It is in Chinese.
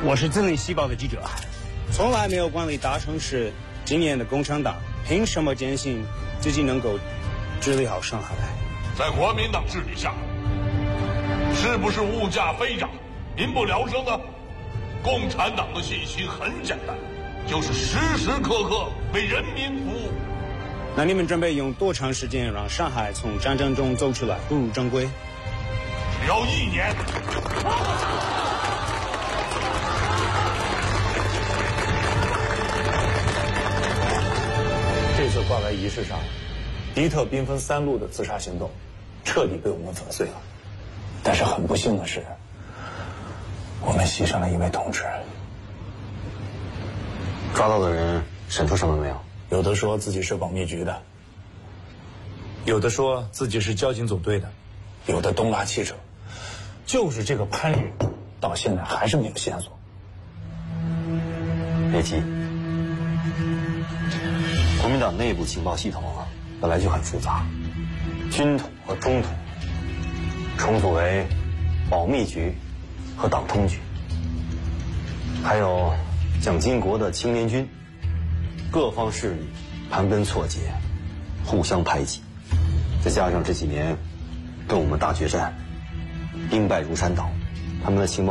我是自立细胞的记者，从来没有管理大城市经验的共产党，凭什么坚信自己能够治理好上海？ 在国民党治理下，是不是物价飞涨、民不聊生呢？共产党的信息很简单，就是时时刻刻为人民服务。 那你们准备用多长时间让上海从战争中走出来，步入正轨？ 只要1年。 这次挂牌仪式上，敌特兵分3路的自杀行动，彻底被我们粉碎了。但是很不幸的是，我们牺牲了1位同志。 抓到的人审出什么没有？ 有的说自己是保密局的，有的说自己是交警总队的，有的东拉西扯。就是这个潘宇，到现在还是没有线索。 别急，国民党内部情报系统啊，本来就很复杂，军统和中统重组为保密局和党通局，还有蒋经国的青年军，各方势力盘根错节，互相排挤，再加上这几年跟我们大决战，兵败如山倒，他们的情报